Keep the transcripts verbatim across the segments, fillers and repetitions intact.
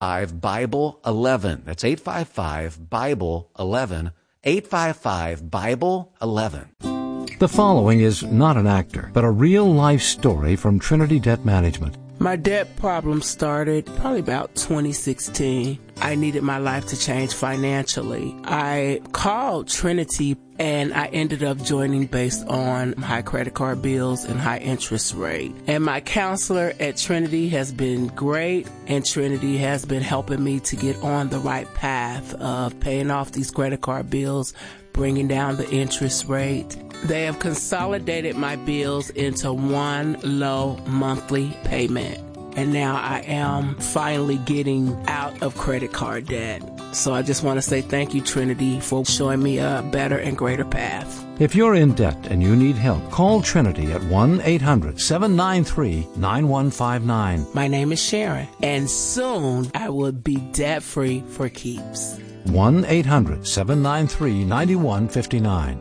five Bible eleven. That's eight five five Bible eleven. eight five five Bible eleven. The following is not an actor, but a real-life story from Trinity Debt Management. My debt problem started probably about twenty sixteen. I needed my life to change financially. I called Trinity and I ended up joining based on high credit card bills and high interest rate. And my counselor at Trinity has been great, and Trinity has been helping me to get on the right path of paying off these credit card bills, bringing down the interest rate. They have consolidated my bills into one low monthly payment. And now I am finally getting out of credit card debt. So I just want to say thank you, Trinity, for showing me a better and greater path. If you're in debt and you need help, call Trinity at one eight hundred seven nine three nine one five nine. My name is Sharon, and soon I will be debt-free for keeps. one eight hundred seven nine three nine one five nine.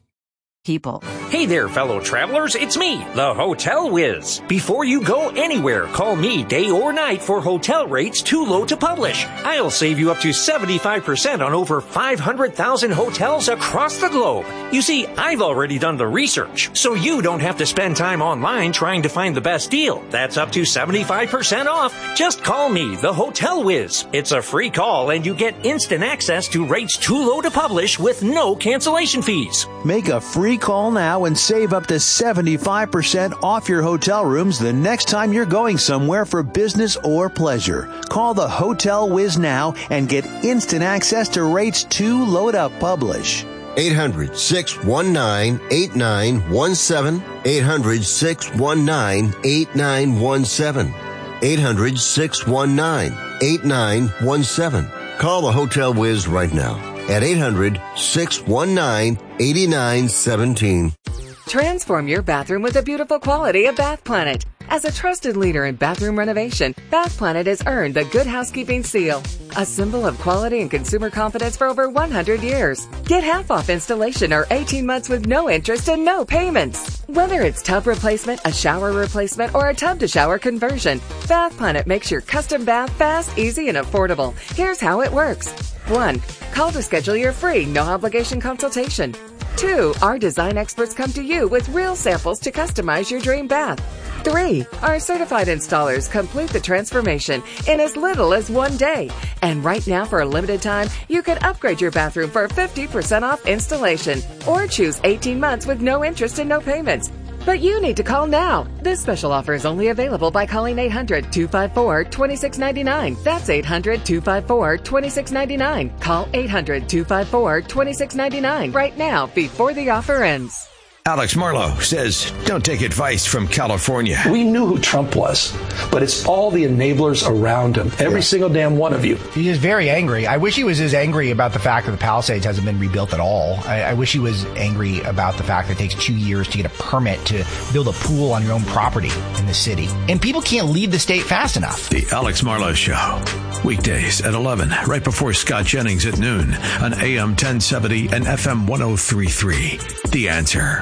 People. Hey there, fellow travelers. It's me, the Hotel Whiz. Before you go anywhere, call me day or night for hotel rates too low to publish. I'll save you up to seventy-five percent on over five hundred thousand hotels across the globe. You see, I've already done the research, so you don't have to spend time online trying to find the best deal. That's up to seventy-five percent off. Just call me, the Hotel Whiz. It's a free call, and you get instant access to rates too low to publish with no cancellation fees. Make a free call now and save up to seventy-five percent off your hotel rooms the next time you're going somewhere for business or pleasure. Call the Hotel Whiz now and get instant access to rates too low to publish. eight hundred six one nine eight nine one seven. eight hundred six one nine eight nine one seven. eight hundred six one nine eight nine one seven. Call the Hotel Whiz right now at eight hundred six one nine eight nine one seven. Transform your bathroom with the beautiful quality of Bath Planet. As a trusted leader in bathroom renovation, Bath Planet has earned the Good Housekeeping seal, a symbol of quality and consumer confidence for over one hundred years. Get half off installation or eighteen months with no interest and no payments. Whether it's tub replacement, a shower replacement, or a tub-to-shower conversion, Bath Planet makes your custom bath fast, easy, and affordable. Here's how it works. One, call to schedule your free, no-obligation consultation. Two, our design experts come to you with real samples to customize your dream bath. Three, our certified installers complete the transformation in as little as one day. And right now, for a limited time, you can upgrade your bathroom for fifty percent off installation or choose eighteen months with no interest and no payments. But you need to call now. This special offer is only available by calling eight hundred two five four two six nine nine. That's eight hundred two five four two six nine nine. Call eight hundred two five four two six nine nine right now before the offer ends. Alex Marlowe says, don't take advice from California. We knew who Trump was, but it's all the enablers around him. Every yeah. single damn one of you. He is very angry. I wish he was as angry about the fact that the Palisades hasn't been rebuilt at all. I, I wish he was angry about the fact that it takes two years to get a permit to build a pool on your own property in the city. And people can't leave the state fast enough. The Alex Marlowe Show. Weekdays at eleven, right before Scott Jennings at noon on A M ten seventy and F M ten thirty-three. The Answer.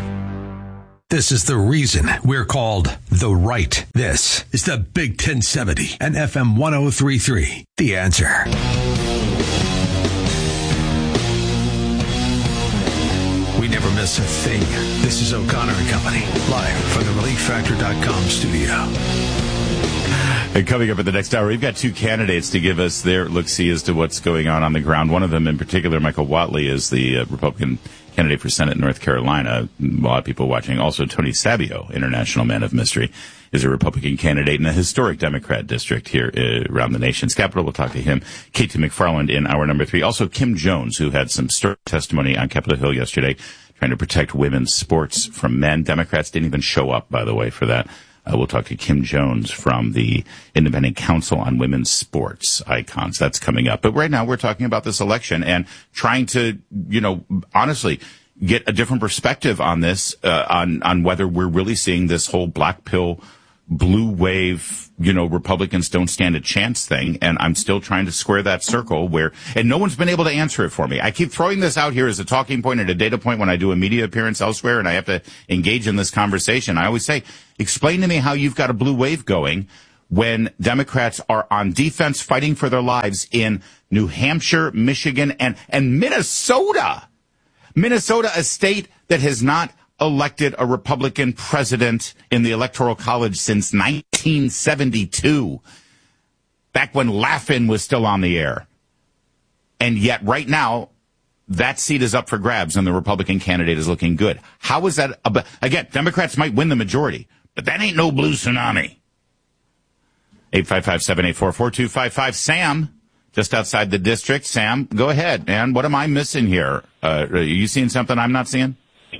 This is the reason we're called The Right. This is the Big ten seventy and F M ten thirty-three. The Answer. We never miss a thing. This is O'Connor and Company, live from the relief factor dot com studio. And coming up in the next hour, we've got two candidates to give us their look-see as to what's going on on the ground. One of them in particular, Michael Whatley, is the uh, Republican candidate for Senate in North Carolina. A lot of people watching. Also, Tony Sabio, international man of mystery, is a Republican candidate in a historic Democrat district here uh, around the nation's capital. We'll talk to him. Katie McFarland in hour number three. Also, Kim Jones, who had some stirring testimony on Capitol Hill yesterday, trying to protect women's sports from men. Democrats didn't even show up, by the way, for that. Uh, we'll talk to Kim Jones from the Independent Council on Women's Sports Icons. That's coming up. But right now we're talking about this election and trying to, you know, honestly get a different perspective on this, uh, on, on whether we're really seeing this whole black pill, blue wave, you know, Republicans don't stand a chance thing. And I'm still trying to square that circle where, and no one's been able to answer it for me. I keep throwing this out here as a talking point and a data point when I do a media appearance elsewhere and I have to engage in this conversation. I always say, explain to me how you've got a blue wave going when Democrats are on defense fighting for their lives in New Hampshire, Michigan, and, and Minnesota. Minnesota, a state that has not elected a Republican president in the Electoral College since nineteen seventy-two, back when Laugh-In was still on the air. And yet right now, that seat is up for grabs and the Republican candidate is looking good. How is that? A, again, Democrats might win the majority, but that ain't no blue tsunami. eight five five, seven eight four, four two five five. Sam, just outside the district. Sam, go ahead, man. What am I missing here? Uh, are you seeing something I'm not seeing?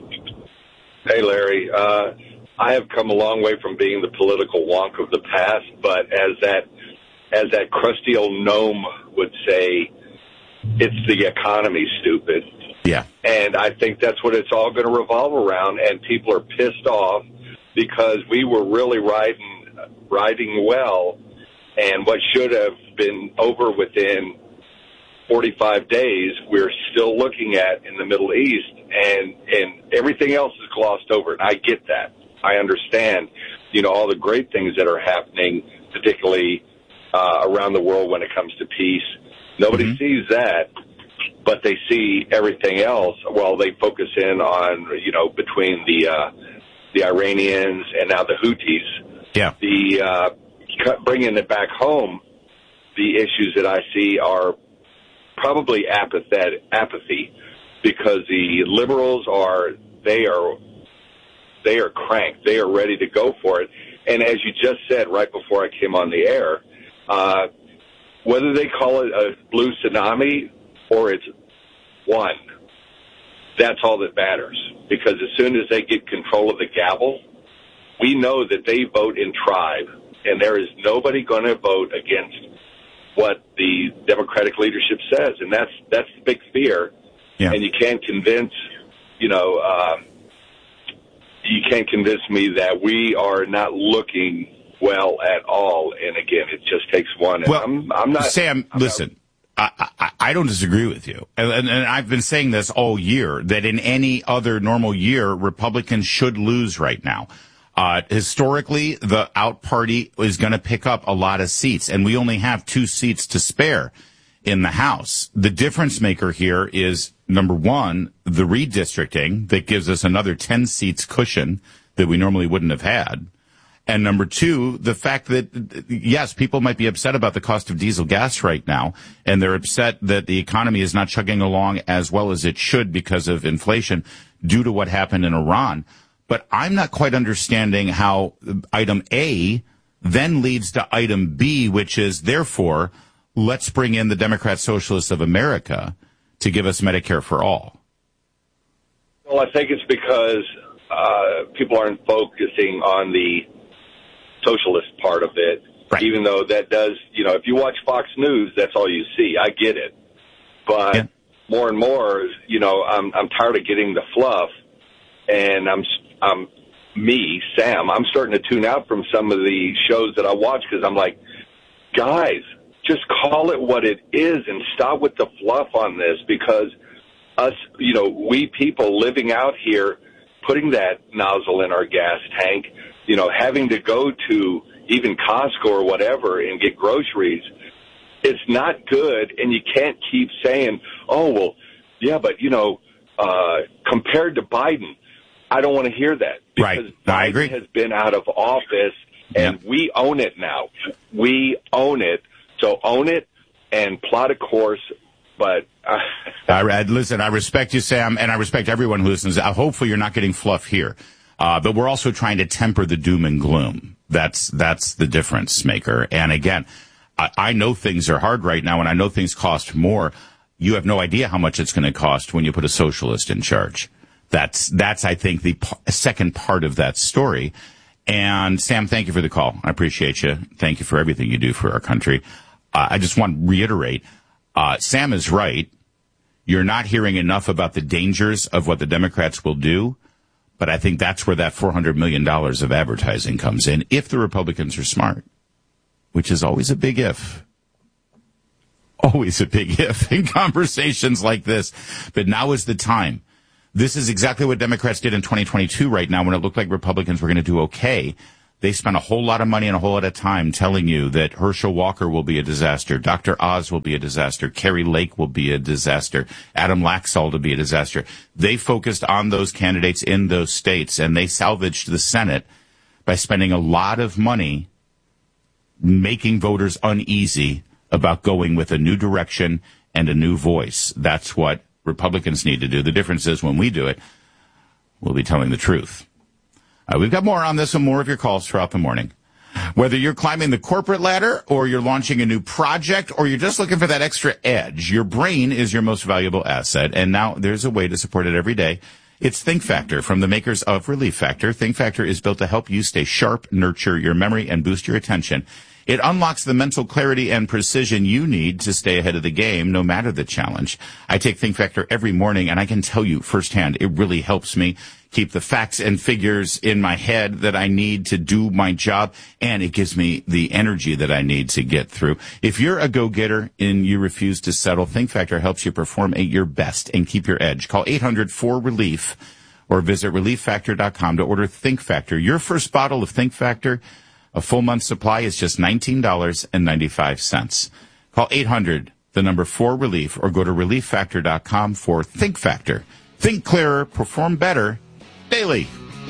Hey, Larry. Uh, I have come a long way from being the political wonk of the past, but as that, as that crusty old gnome would say, it's the economy, stupid. Yeah. And I think that's what it's all going to revolve around, and people are pissed off because we were really riding riding well, and what should have been over within forty-five days, we're still looking at in the Middle East, and, and everything else is glossed over, and I get that. I understand, you know, all the great things that are happening, particularly uh, around the world when it comes to peace. Nobody mm-hmm. sees that, but they see everything else. Well, they focus in on, you know, between the uh, the Iranians and now the Houthis. Yeah. The uh, bringing it back home, the issues that I see are probably apathetic, apathy, because the liberals are they are they are cranked. They are ready to go for it. And as you just said right before I came on the air, uh, whether they call it a blue tsunami or it's one, that's all that matters. Because as soon as they get control of the gavel, we know that they vote in tribe, and there is nobody going to vote against what the Democratic leadership says, and that's that's the big fear. Yeah. And you can't convince, you know, uh, you can't convince me that we are not looking well at all. And again, it just takes one. And well, I'm, I'm not. Sam, I'm listen, not, I, I, I don't disagree with you. And, and, and I've been saying this all year, that in any other normal year, Republicans should lose right now. Uh, historically, the out party is going to pick up a lot of seats, and we only have two seats to spare in the House. The difference maker here is, number one, the redistricting that gives us another ten seats cushion that we normally wouldn't have had. And number two, the fact that, yes, people might be upset about the cost of diesel gas right now, and they're upset that the economy is not chugging along as well as it should because of inflation due to what happened in Iran. But I'm not quite understanding how item A then leads to item B, which is, therefore, let's bring in the Democrat Socialists of America to give us Medicare for all. Well, I think it's because uh, people aren't focusing on the socialist part of it, right. Even though that does, you know, if you watch Fox News, that's all you see. I get it. But yeah. more and more, you know, I'm I'm tired of getting the fluff, and I'm, I'm me, Sam, I'm starting to tune out from some of the shows that I watch because I'm like, guys, just call it what it is and stop with the fluff on this, because us, you know, we people living out here, putting that nozzle in our gas tank, you know, having to go to even Costco or whatever and get groceries, it's not good. And you can't keep saying, oh, well, yeah, but, you know, uh, compared to Biden, I don't want to hear that. Because right. No, I agree. Biden has been out of office, and yeah. we own it now. We own it. So own it and plot a course. But uh, I, listen, I respect you, Sam, and I respect everyone who listens. Uh, hopefully you're not getting fluff here. Uh, but we're also trying to temper the doom and gloom. That's that's the difference maker. And again, I, I know things are hard right now, and I know things cost more. You have no idea how much it's going to cost when you put a socialist in charge. That's, that's I think, the p- second part of that story. And, Sam, thank you for the call. I appreciate you. Thank you for everything you do for our country. Uh, I just want to reiterate, uh, Sam is right. You're not hearing enough about the dangers of what the Democrats will do. But I think that's where that four hundred million dollars of advertising comes in, if the Republicans are smart, which is always a big if. Always a big if in conversations like this. But now is the time. This is exactly what Democrats did in twenty twenty-two right now when it looked like Republicans were going to do okay. They spent a whole lot of money and a whole lot of time telling you that Herschel Walker will be a disaster, Doctor Oz will be a disaster, Carrie Lake will be a disaster, Adam Laxalt will be a disaster. They focused on those candidates in those states, and they salvaged the Senate by spending a lot of money making voters uneasy about going with a new direction and a new voice. That's what Republicans need to do. The difference is when we do it, we'll be telling the truth. Uh, we've got more on this and more of your calls throughout the morning. Whether you're climbing the corporate ladder or you're launching a new project or you're just looking for that extra edge, your brain is your most valuable asset. And now there's a way to support it every day. It's Think Factor from the makers of Relief Factor. Think Factor is built to help you stay sharp, nurture your memory, and boost your attention. It unlocks the mental clarity and precision you need to stay ahead of the game, no matter the challenge. I take Think Factor every morning, and I can tell you firsthand, it really helps me keep the facts and figures in my head that I need to do my job, and it gives me the energy that I need to get through. If you're a go-getter and you refuse to settle, Think Factor helps you perform at your best and keep your edge. Call eight hundred four relief or visit relief factor dot com to order Think Factor. Your first bottle of Think Factor, a full month supply, is just nineteen dollars and ninety-five cents. Call eight hundred, the number four relief, or go to relief factor dot com for Think Factor. Think clearer, perform better, daily.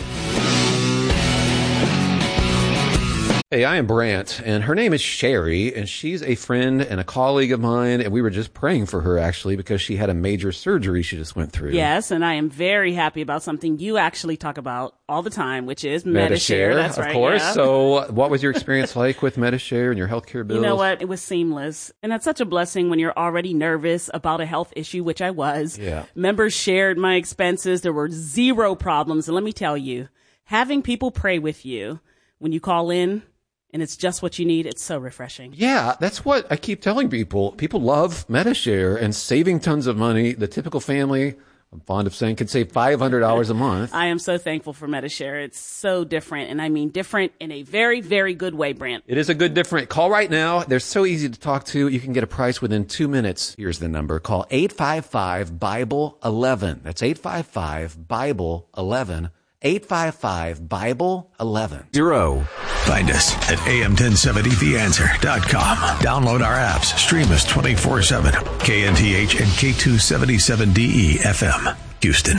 Hey, I am Brant, and her name is Sherry, and she's a friend and a colleague of mine, and we were just praying for her, actually, because she had a major surgery she just went through. Yes, and I am very happy about something you actually talk about all the time, which is Medi-Share. That's of right, course. yeah. So what was your experience like with Medi-Share and your healthcare bills? You know what? It was seamless. And that's such a blessing when you're already nervous about a health issue, which I was. Yeah. Members shared my expenses. There were zero problems. And let me tell you, having people pray with you when you call in, and it's just what you need, it's so refreshing. Yeah, that's what I keep telling people. People love Medi-Share and saving tons of money. The typical family, I'm fond of saying, can save five hundred dollars a month. I am so thankful for Medi-Share. It's so different, and I mean different in a very, very good way, Brant. It is a good different. Call right now. They're so easy to talk to. You can get a price within two minutes. Here's the number. Call eight five five, Bible eleven. That's eight five five, Bible eleven. eight five five, Bible eleven. Zero. Find us at A M ten seventy the answer dot com. Download our apps. Stream us twenty-four seven. K N T H and K two seventy-seven D E F M. Houston.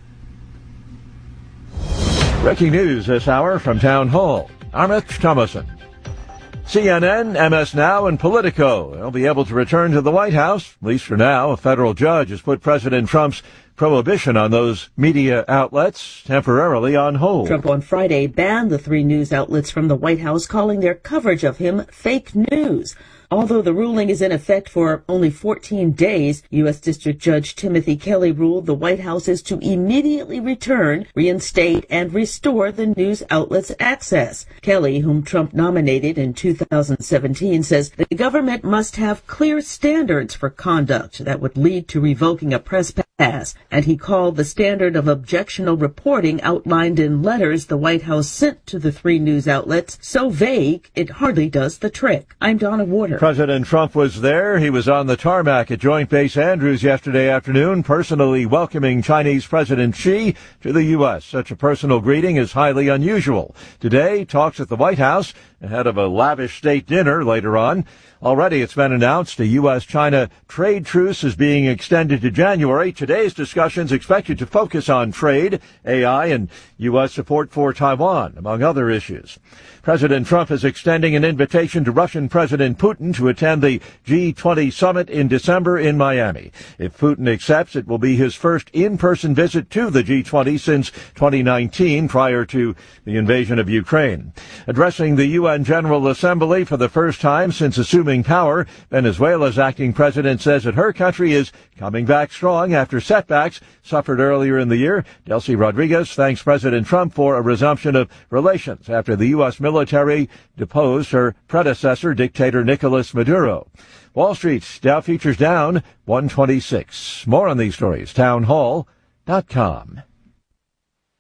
Breaking news this hour from Town Hall. I'm Rich Thomason. C N N, M S Now, and Politico will be able to return to the White House, at least for now. A federal judge has put President Trump's prohibition on those media outlets temporarily on hold. Trump on Friday banned the three news outlets from the White House, calling their coverage of him fake news. Although the ruling is in effect for only fourteen days, U S District Judge Timothy Kelly ruled the White House is to immediately return, reinstate, and restore the news outlets' access. Kelly, whom Trump nominated in two thousand seventeen, says the government must have clear standards for conduct that would lead to revoking a press pass, and he called the standard of objectionable reporting outlined in letters the White House sent to the three news outlets so vague it hardly does the trick. I'm Donna Warder. President Trump was there. He was on the tarmac at Joint Base Andrews yesterday afternoon, personally welcoming Chinese President Xi to the U S. Such a personal greeting is highly unusual. Today, talks at the White House ahead of a lavish state dinner later on. Already it's been announced a U S China trade truce is being extended to January. Today's discussions expected to focus on trade, A I, and U S support for Taiwan, among other issues. President Trump is extending an invitation to Russian President Putin to attend the G twenty summit in December in Miami. If Putin accepts, it will be his first in-person visit to the G twenty since twenty nineteen, prior to the invasion of Ukraine. Addressing the U N General Assembly for the first time since assuming power, Venezuela's acting president says that her country is coming back strong after setbacks suffered earlier in the year. Delcy Rodriguez thanks President Trump for a resumption of relations after the U S military deposed her predecessor, dictator Nicolas Maduro. Wall Street, Dow futures down one twenty-six. More on these stories, town hall dot com.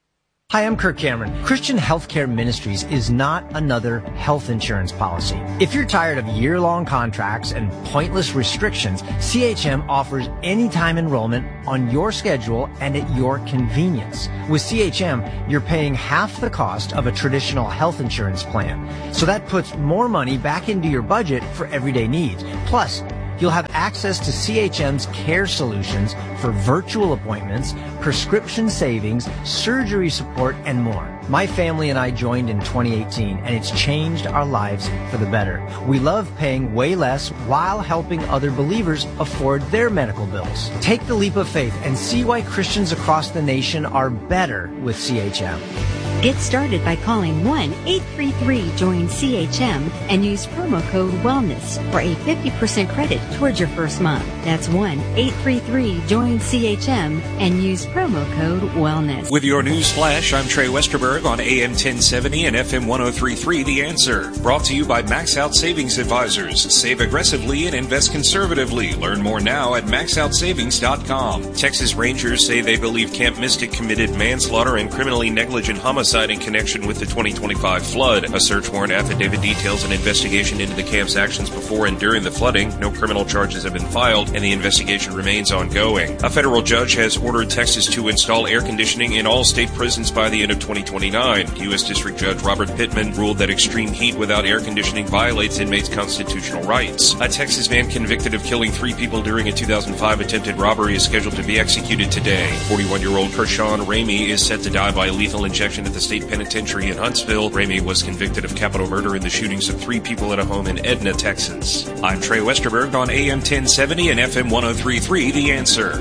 Hi, I'm Kirk Cameron. Christian Healthcare Ministries is not another health insurance policy. If you're tired of year-long contracts and pointless restrictions, C H M offers anytime enrollment on your schedule and at your convenience. With C H M, you're paying half the cost of a traditional health insurance plan. So that puts more money back into your budget for everyday needs. Plus, you'll have access to C H M's care solutions for virtual appointments, prescription savings, surgery support, and more. My family and I joined in twenty eighteen, and it's changed our lives for the better. We love paying way less while helping other believers afford their medical bills. Take the leap of faith and see why Christians across the nation are better with C H M. Get started by calling one eight three three join C H M and use promo code WELLNESS for a fifty percent credit towards your first month. That's one eight three three join C H M and use promo code WELLNESS. With your news flash, I'm Trey Westerberg on A M ten seventy and F M ten thirty-three The Answer. Brought to you by Max Out Savings Advisors. Save aggressively and invest conservatively. Learn more now at max out savings dot com. Texas Rangers say they believe Camp Mystic committed manslaughter and criminally negligent homicide in connection with the twenty twenty-five flood. A search warrant affidavit details an investigation into the camp's actions before and during the flooding. No criminal charges have been filed, and the investigation remains ongoing. A federal judge has ordered Texas to install air conditioning in all state prisons by the end of twenty twenty-nine. U S District Judge Robert Pittman ruled that extreme heat without air conditioning violates inmates' constitutional rights. A Texas man convicted of killing three people during a two thousand five attempted robbery is scheduled to be executed today. forty-one-year-old Kershawn Ramey is set to die by lethal injection at the state penitentiary in Huntsville. Ramey was convicted of capital murder in the shootings of three people at a home in Edna, Texas. I'm Trey Westerberg on A M ten seventy and F M ten thirty-three The Answer.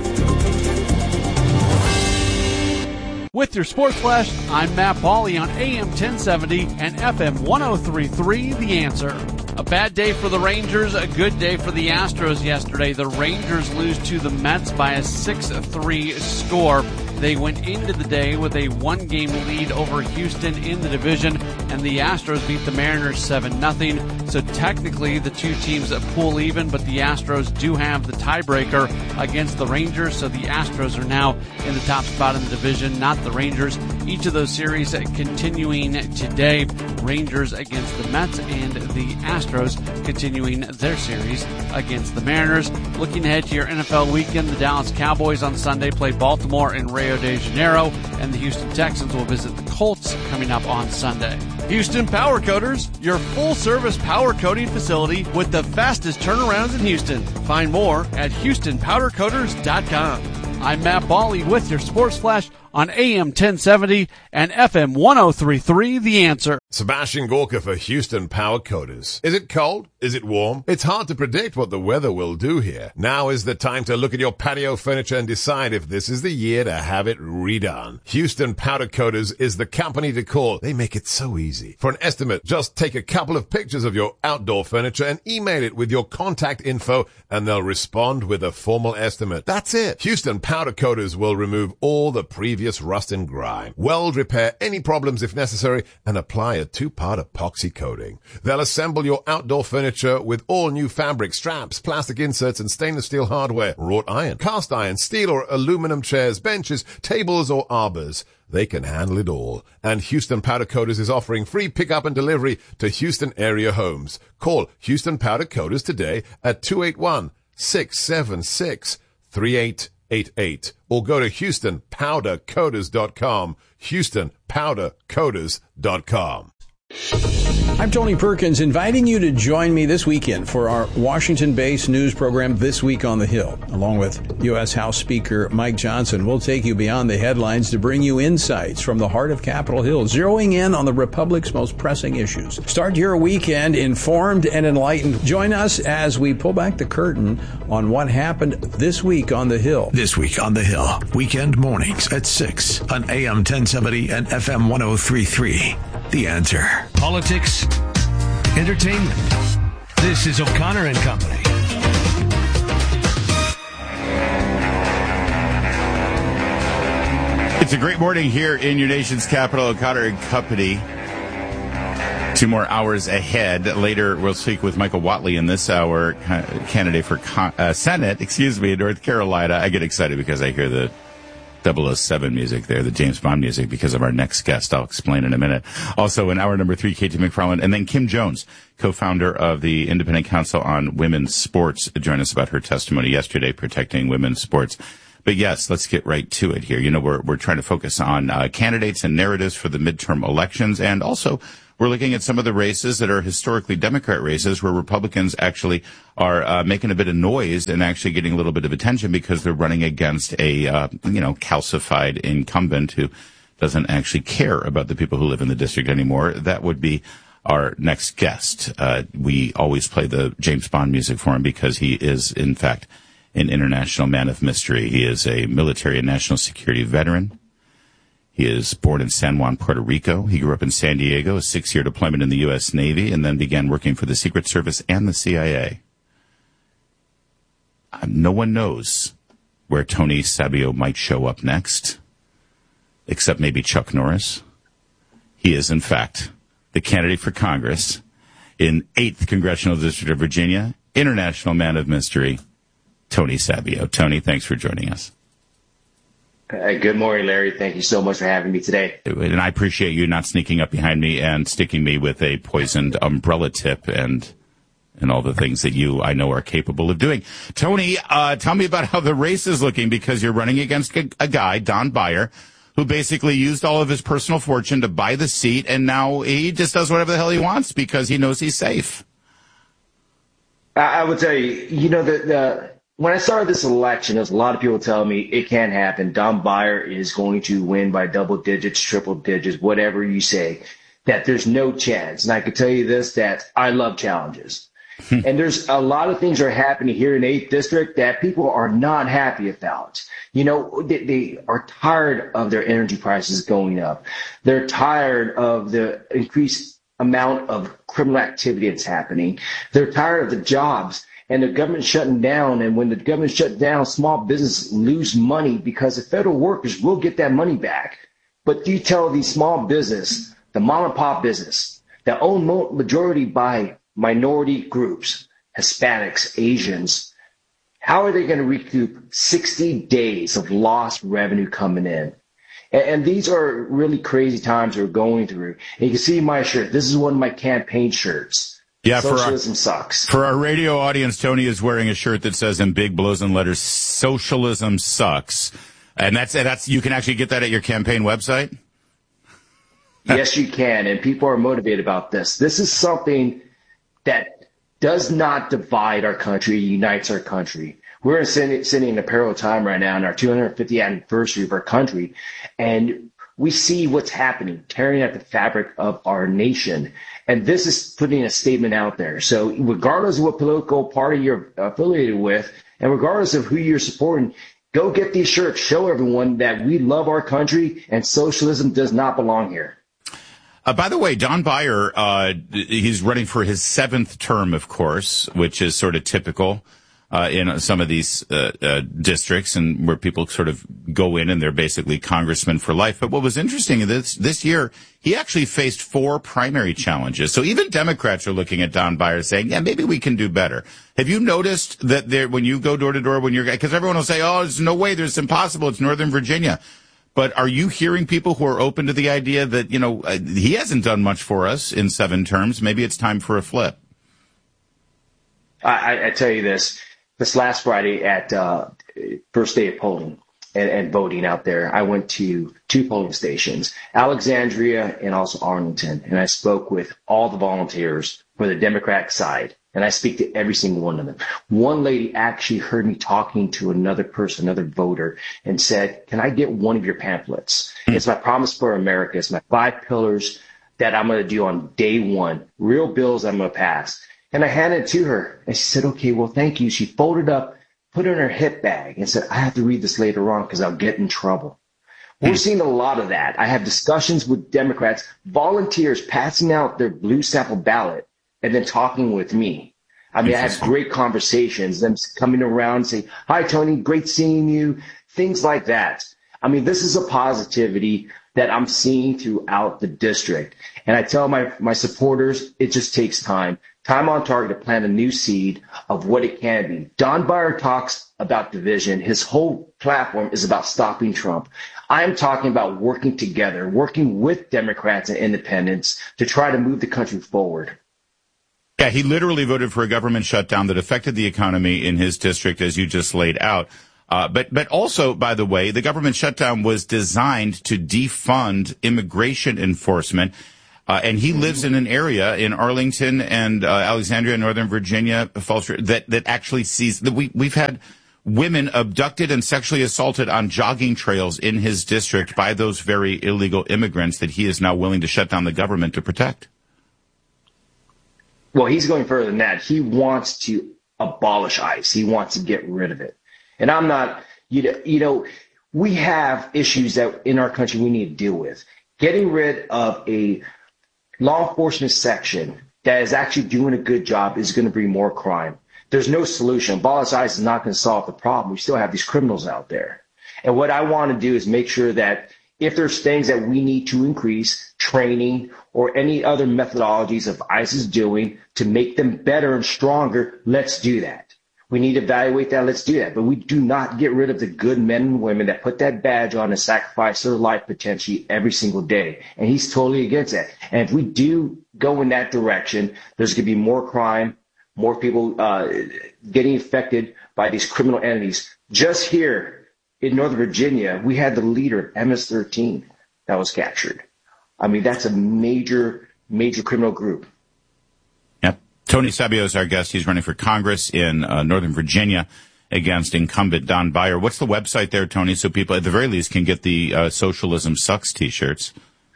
With your Sports Flash, I'm Matt Pauley on A M ten seventy and F M ten thirty-three The Answer. A bad day for the Rangers, a good day for the Astros yesterday. The Rangers lose to the Mets by a six three score. They went into the day with a one-game lead over Houston in the division, and the Astros beat the Mariners seven nothing. So technically, the two teams pool even, but the Astros do have the tiebreaker against the Rangers, so the Astros are now in the top spot in the division, not the Rangers. Each of those series continuing today. Rangers against the Mets and the Astros continuing their series against the Mariners. Looking ahead to your N F L weekend, the Dallas Cowboys on Sunday play Baltimore in Rio de Janeiro, and the Houston Texans will visit the Colts coming up on Sunday. Houston Power Coaters, your full-service power coating facility with the fastest turnarounds in Houston. Find more at houston powder coaters dot com. I'm Matt Bawley with your Sports Flash on A M ten seventy and F M ten thirty-three The Answer. Sebastian Gorka for Houston Power Coaters. Is it cold? Is it warm? It's hard to predict what the weather will do here. Now is the time to look at your patio furniture and decide if this is the year to have it redone. Houston Powder Coaters is the company to call. They make it so easy. For an estimate, just take a couple of pictures of your outdoor furniture and email it with your contact info, and they'll respond with a formal estimate. That's it. Houston Powder Coaters will remove all the previous rust and grime, weld repair any problems if necessary, and apply a two-part epoxy coating. They'll assemble your outdoor furniture with all new fabric, straps, plastic inserts, and stainless steel hardware, wrought iron, cast iron, steel or aluminum chairs, benches, tables, or arbors. They can handle it all. And Houston Powder Coaters is offering free pickup and delivery to Houston area homes. Call Houston Powder Coaters today at two eight one, six seven six, three eight eight eight or go to houston powder coaters dot com, houston powder coaters dot com. I'm Tony Perkins, inviting you to join me this weekend for our Washington-based news program, This Week on the Hill. Along with U S House Speaker Mike Johnson, we'll take you beyond the headlines to bring you insights from the heart of Capitol Hill, zeroing in on the Republic's most pressing issues. Start your weekend informed and enlightened. Join us as we pull back the curtain on what happened this week on the Hill. This Week on the Hill, weekend mornings at six on A M ten seventy and F M ten thirty-three. The Answer. Politics, entertainment. This is O'Connor and Company. It's a great morning here in your nation's capital, O'Connor and Company. Two more hours ahead. Later, we'll speak with Michael Whatley in this hour, candidate for uh, Senate, excuse me, in North Carolina. I get excited because I hear the double oh seven music there, the James Bond music, because of our next guest. I'll explain in a minute. Also, in hour number three, Katie McFarland, and then Kim Jones, co-founder of the Independent Council on Women's Sports, joined us about her testimony yesterday protecting women's sports. But yes, let's get right to it here. You know, we're we're trying to focus on uh, candidates and narratives for the midterm elections, and also we're looking at some of the races that are historically Democrat races where Republicans actually are uh, making a bit of noise and actually getting a little bit of attention because they're running against a, uh, you know, calcified incumbent who doesn't actually care about the people who live in the district anymore. That would be our next guest. Uh, we always play the James Bond music for him because he is, in fact, an international man of mystery. He is a military and national security veteran. He is born in San Juan, Puerto Rico. He grew up in San Diego, a six-year deployment in the U S Navy, and then began working for the Secret Service and the C I A. Uh, no one knows where Tony Sabio might show up next, except maybe Chuck Norris. He is, in fact, the candidate for Congress in eighth Congressional District of Virginia, international man of mystery, Tony Sabio. Tony, thanks for joining us. Uh, good morning, Larry. Thank you so much for having me today. And I appreciate you not sneaking up behind me and sticking me with a poisoned umbrella tip and and all the things that you, I know, are capable of doing. Tony, uh, tell me about how the race is looking, because you're running against a, a guy, Don Beyer, who basically used all of his personal fortune to buy the seat, and now he just does whatever the hell he wants because he knows he's safe. I, I would tell you, you know, the, the when I started this election, there's a lot of people telling me it can't happen. Don Beyer is going to win by double digits, triple digits, whatever you say, that there's no chance. And I can tell you this, that I love challenges. And there's a lot of things that are happening here in eighth District that people are not happy about. You know, they, they are tired of their energy prices going up. They're tired of the increased amount of criminal activity that's happening. They're tired of the jobs and the government shutting down. And when the government shut down, small businesses lose money because the federal workers will get that money back. But do you tell these small business, the mom and pop business, that own majority by minority groups, Hispanics, Asians, how are they going to recoup sixty days of lost revenue coming in? And, and these are really crazy times we're going through. And you can see my shirt. This is one of my campaign shirts. Yeah, Socialism for our, sucks. For our radio audience, Tony is wearing a shirt that says in big blows and letters, "Socialism sucks." And that's, that's, you can actually get that at your campaign website? Yes, you can. And people are motivated about this. This is something that does not divide our country, unites our country. We're sitting, sitting in a parallel time right now in our two hundred fiftieth anniversary of our country, and we see what's happening, tearing at the fabric of our nation. And this is putting a statement out there. So regardless of what political party you're affiliated with, and regardless of who you're supporting, go get these shirts. Show everyone that we love our country and socialism does not belong here. Uh, by the way, Don Beyer, uh, he's running for his seventh term, of course, which is sort of typical uh, in some of these uh, uh, districts, and where people sort of go in and they're basically congressmen for life. But what was interesting this this year, he actually faced four primary challenges. So even Democrats are looking at Don Beyer saying, yeah, maybe we can do better. Have you noticed that there, when you go door to door, when you're, because everyone will say, oh, there's no way, there's impossible, it's Northern Virginia. But are you hearing people who are open to the idea that, you know, uh, he hasn't done much for us in seven terms, maybe it's time for a flip? I, I tell you this, this last Friday at uh, first day of polling and, and voting out there, I went to two polling stations, Alexandria and also Arlington, and I spoke with all the volunteers for the Democratic side, and I speak to every single one of them. One lady actually heard me talking to another person, another voter, and said, can I get one of your pamphlets? Mm-hmm. It's my promise for America. It's my five pillars that I'm going to do on day one, real bills I'm going to pass. And I handed it to her, and she said, okay, well, thank you. She folded up, put it in her hip bag, and said, I have to read this later on because I'll get in trouble. We're seeing a lot of that. I have discussions with Democrats, volunteers passing out their blue sample ballot and then talking with me. I mean, I have great conversations, them coming around and saying, hi, Tony, great seeing you, things like that. I mean, this is a positivity that I'm seeing throughout the district. And I tell my, my supporters, it just takes time. time on target to plant a new seed of what it can be. Don Beyer talks about division. His whole platform is about stopping Trump. I'm talking about working together, working with Democrats and independents to try to move the country forward. Yeah, he literally voted for a government shutdown that affected the economy in his district, as you just laid out. Uh, but, but also, by the way, the government shutdown was designed to defund immigration enforcement. Uh, and he lives in an area in Arlington and uh, Alexandria, Northern Virginia, Falls, that, that actually sees that we, we've had women abducted and sexually assaulted on jogging trails in his district by those very illegal immigrants that he is now willing to shut down the government to protect. Well, he's going further than that. He wants to abolish ICE. He wants to get rid of it. And I'm not, you know, you know, we have issues that in our country we need to deal with. Getting rid of a law enforcement section that is actually doing a good job is going to bring more crime. There's no solution. Abolish ICE is not going to solve the problem. We still have these criminals out there. And what I want to do is make sure that if there's things that we need to increase, training or any other methodologies of ICE is doing to make them better and stronger, let's do that. We need to evaluate that. Let's do that. But we do not get rid of the good men and women that put that badge on and sacrifice their life potentially every single day. And he's totally against that. And if we do go in that direction, there's going to be more crime, more people uh, getting affected by these criminal entities. Just here in Northern Virginia, we had the leader of M S thirteen that was captured. I mean, that's a major, major criminal group. Yep. Tony Sabio is our guest. He's running for Congress in uh, Northern Virginia against incumbent Don Beyer. What's the website there, Tony, so people at the very least can get the uh, Socialism Sucks T-shirts?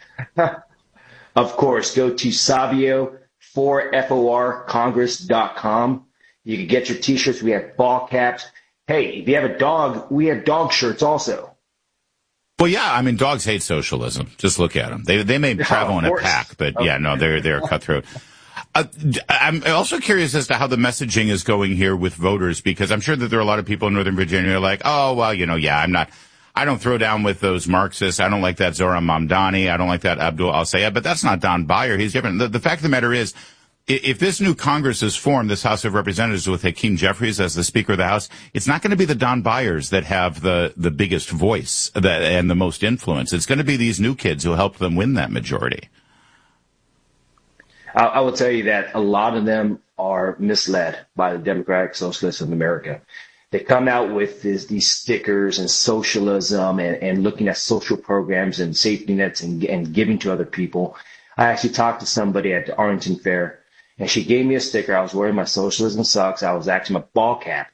Of course. Go to Sabio for F O R Congress dot com. You can get your T-shirts. We have ball caps. Hey, if you have a dog, we have dog shirts also. Well, yeah, I mean, dogs hate socialism. Just look at them. They they may travel in a pack, but okay. yeah, no, they're they're cutthroat. Uh, I'm also curious as to how the messaging is going here with voters, because I'm sure that there are a lot of people in Northern Virginia who are like, oh, well, you know, yeah, I'm not, I don't throw down with those Marxists. I don't like that Zohran Mamdani. I don't like that Abdul Al-Sayed, but that's not Don Beyer. He's different. The, the fact of the matter is, if this new Congress is formed, this House of Representatives with Hakeem Jeffries as the Speaker of the House, it's not going to be the Don Beyers that have the, the biggest voice that, and the most influence. It's going to be these new kids who helped them win that majority. I, I will tell you that a lot of them are misled by the Democratic Socialists of America. They come out with this, these stickers and socialism and, and looking at social programs and safety nets and, and giving to other people. I actually talked to somebody at the Arlington Fair, and she gave me a sticker. I was wearing my Socialism Sucks. I was actually my ball cap.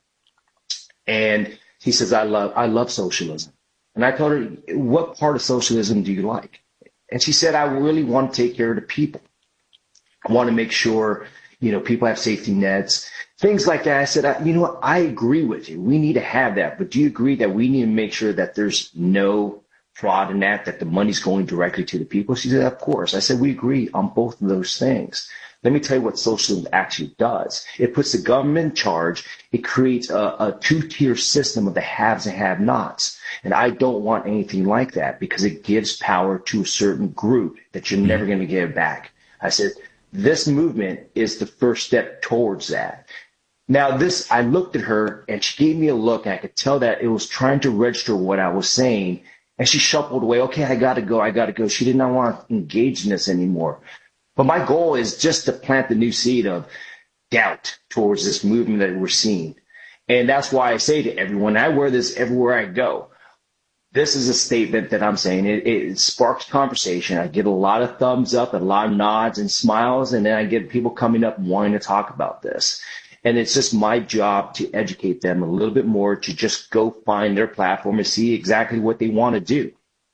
And she says, I love, I love socialism. And I told her, what part of socialism do you like? And she said, I really want to take care of the people. I want to make sure, you know, people have safety nets, things like that. I said, I, you know what? I agree with you. We need to have that. But do you agree that we need to make sure that there's no fraud in that, that the money's going directly to the people? She said, of course. I said, we agree on both of those things. Let me tell you what socialism actually does. It puts the government in charge. It creates a, a two-tier system of the haves and have-nots. And I don't want anything like that, because it gives power to a certain group that you're never going to get back. I said, this movement is the first step towards that. Now, this, I looked at her and she gave me a look, and I could tell that it was trying to register what I was saying. And she shuffled away. Okay, I got to go. I got to go. She did not want to engage in this anymore. But my goal is just to plant the new seed of doubt towards this movement that we're seeing. And that's why I say to everyone, I wear this everywhere I go. This is a statement that I'm saying. It, it sparks conversation. I get a lot of thumbs up, and a lot of nods and smiles, and then I get people coming up wanting to talk about this. And it's just my job to educate them a little bit more, to just go find their platform and see exactly what they want to do.